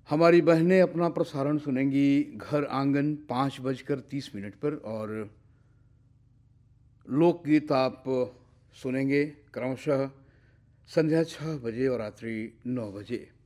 हमारी बहनें अपना प्रसारण सुनेंगी घर आंगन 5:30 पर और लोकगीत आप सुनेंगे क्रमशः संध्या 6 बजे और रात्रि 9 बजे।